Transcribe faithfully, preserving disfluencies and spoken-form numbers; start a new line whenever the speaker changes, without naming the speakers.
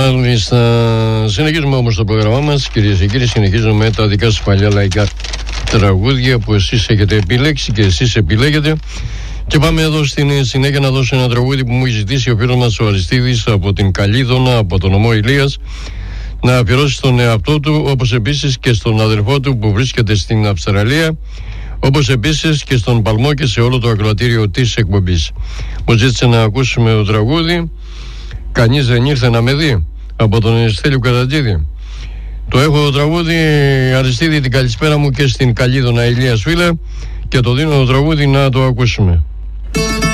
Μάλιστα. Συνεχίζουμε όμως το πρόγραμμά μας, κυρίες και κύριοι. Συνεχίζουμε τα δικά σας παλιά λαϊκά τραγούδια που εσείς έχετε επιλέξει και εσείς επιλέγετε. Και πάμε εδώ στην συνέχεια να δώσω ένα τραγούδι που μου έχει ζητήσει ο φίλος μας ο Αριστίδης από την Καλίδωνα, από τον νομό Ηλίας, να αφιερώσει στον εαυτό του, όπως επίσης και στον αδερφό του που βρίσκεται στην Αυστραλία, όπως επίσης και στον Παλμό και σε όλο το ακροατήριο της εκπομπής. Μου ζήτησε να ακούσουμε το τραγούδι «Κανείς δεν ήρθε να με δει» από τον Στέλιο Καρατζίδη. Το έχω το τραγούδι, Αριστίδη, την καλησπέρα μου και στην Καλίδωνα Ηλίας φίλε, και το δίνω το τραγούδι να το ακούσουμε.